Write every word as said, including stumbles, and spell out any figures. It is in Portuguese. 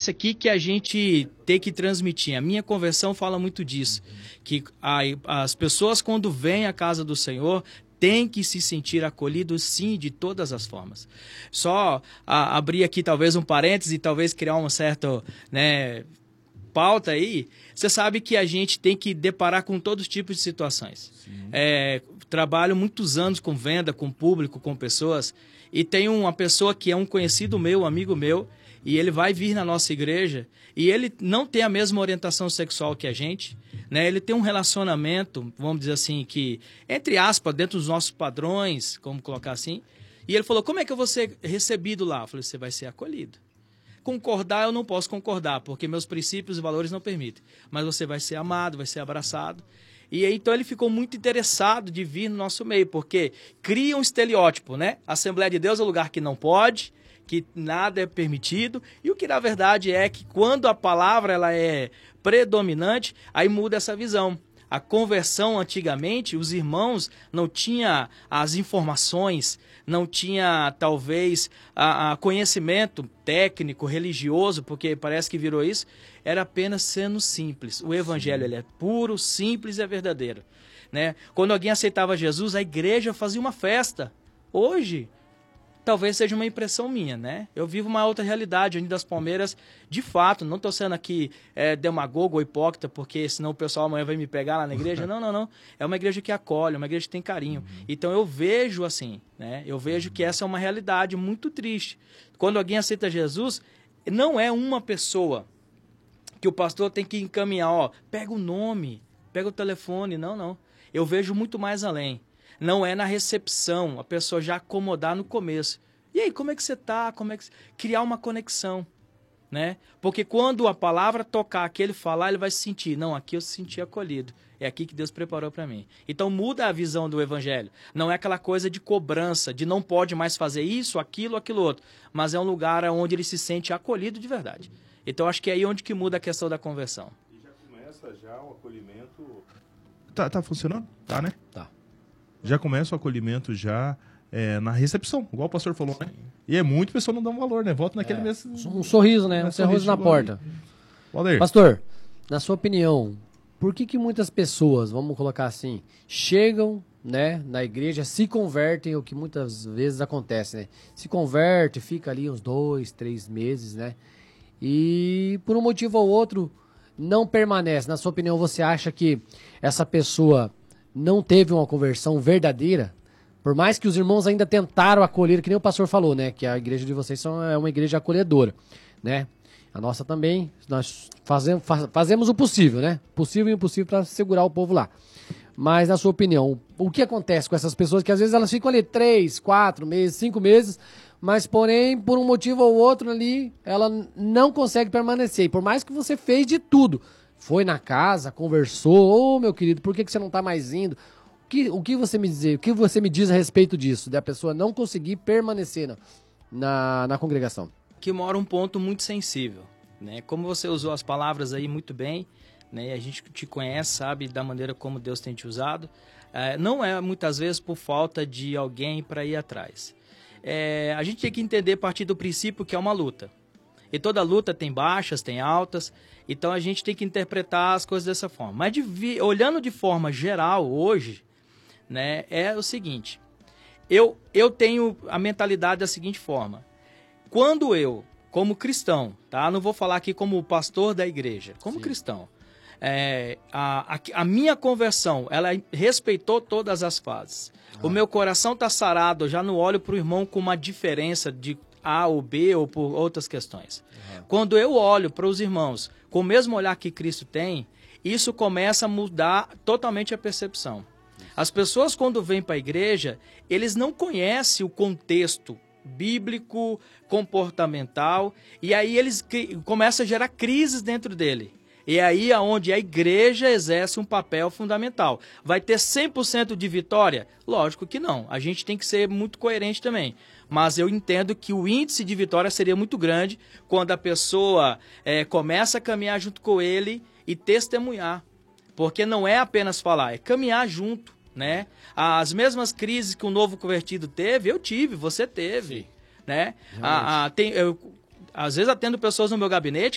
esse aqui que a gente tem que transmitir. A minha conversão fala muito disso. Que a, as pessoas, quando vêm à casa do Senhor, têm que se sentir acolhidos, sim, de todas as formas. Só a, abrir aqui talvez um parêntese e talvez criar uma certa, né, pauta aí. Você sabe que a gente tem que deparar com todos os tipos de situações. É, trabalho muitos anos com venda, com público, com pessoas, e tem uma pessoa que é um conhecido meu, um amigo meu, e ele vai vir na nossa igreja, e ele não tem a mesma orientação sexual que a gente, né? Ele tem um relacionamento, vamos dizer assim, que, entre aspas, dentro dos nossos padrões, como colocar assim, e ele falou, como é que eu vou ser recebido lá? Eu falei, você vai ser acolhido. Concordar eu não posso concordar, porque meus princípios e valores não permitem, mas você vai ser amado, vai ser abraçado. E aí, então ele ficou muito interessado de vir no nosso meio, porque cria um estereótipo, né? A Assembleia de Deus é um lugar que não pode, que nada é permitido, e o que na verdade é que quando a palavra ela é predominante, aí muda essa visão. A conversão antigamente, os irmãos não tinham as informações, não tinha talvez a, a conhecimento técnico, religioso, porque parece que virou isso, era apenas sendo simples. O evangelho ele é puro, simples e é verdadeiro, né? Quando alguém aceitava Jesus, a igreja fazia uma festa. Hoje, talvez seja uma impressão minha, né? Eu vivo uma outra realidade, onde das Palmeiras, de fato, não estou sendo aqui é, demagogo ou hipócrita, porque senão o pessoal amanhã vai me pegar lá na igreja. Não, não, não. É uma igreja que acolhe, uma igreja que tem carinho. Uhum. Então eu vejo assim, né? Eu vejo que essa é uma realidade muito triste. Quando alguém aceita Jesus, não é uma pessoa que o pastor tem que encaminhar, ó, pega o nome, pega o telefone. Não, não. Eu vejo muito mais além. Não é na recepção, a pessoa já acomodar no começo. E aí, como é que você está? Como é que... Criar uma conexão, né? Porque quando a palavra tocar, aquele falar, ele vai se sentir, não, aqui eu se senti acolhido. É aqui que Deus preparou para mim. Então muda a visão do evangelho. Não é aquela coisa de cobrança, de não pode mais fazer isso, aquilo, aquilo outro. Mas é um lugar onde ele se sente acolhido de verdade. Então acho que é aí onde que muda a questão da conversão. E já começa já o acolhimento... Tá, tá funcionando? Tá, né? Tá. Já começa o acolhimento já é, na recepção, igual o pastor falou, né? E é muito, pessoa não dá um valor, né? Volta naquele é, mesmo... Um sorriso, né? Um sorriso na porta. Valdir. Pastor, na sua opinião, por que que muitas pessoas, vamos colocar assim, chegam, né, na igreja, se convertem, o que muitas vezes acontece, né? Se converte, fica ali uns dois, três meses, né? E por um motivo ou outro não permanece. Na sua opinião, você acha que essa pessoa não teve uma conversão verdadeira? Por mais que os irmãos ainda tentaram acolher, que nem o pastor falou, né? Que a igreja de vocês são, é uma igreja acolhedora, né? A nossa também, nós fazemos, faz, fazemos o possível, né? Possível e impossível para segurar o povo lá. Mas, na sua opinião, o que acontece com essas pessoas que às vezes elas ficam ali três, quatro meses, cinco meses, mas porém, por um motivo ou outro ali, ela não consegue permanecer. E por mais que você fez de tudo, foi na casa, conversou, ô meu querido, por que, que você não está mais indo? O que, o que você me diz, o que você me diz a respeito disso, da pessoa não conseguir permanecer na, na, na congregação? Que mora um ponto muito sensível, né? Como você usou as palavras aí muito bem, né? A gente te conhece, sabe da maneira como Deus tem te usado. É, não é muitas vezes por falta de alguém para ir atrás. É, a gente tem que entender a partir do princípio que é uma luta. E toda luta tem baixas, tem altas, então a gente tem que interpretar as coisas dessa forma. Mas de vi, olhando de forma geral hoje, né, é o seguinte, eu, eu tenho a mentalidade da seguinte forma, quando eu, como cristão, tá, não vou falar aqui como pastor da igreja, como Sim. cristão, é, a, a, a minha conversão, ela respeitou todas as fases. Ah. O meu coração está sarado, eu já não olho para o irmão com uma diferença de A ou B ou por outras questões. Uhum. Quando eu olho para os irmãos com o mesmo olhar que Cristo tem, isso começa a mudar totalmente a percepção. As pessoas, quando vêm para a igreja, eles não conhecem o contexto bíblico, comportamental, e aí eles começam a gerar crises dentro dele. E é aí onde a igreja exerce um papel fundamental. Vai ter cem por cento de vitória? Lógico que não. A gente tem que ser muito coerente também. Mas eu entendo que o índice de vitória seria muito grande quando a pessoa é, começa a caminhar junto com ele e testemunhar. Porque não é apenas falar, é caminhar junto, né? As mesmas crises que o novo convertido teve, eu tive, você teve. Sim. Né? A, a, tem, eu, às vezes atendo pessoas no meu gabinete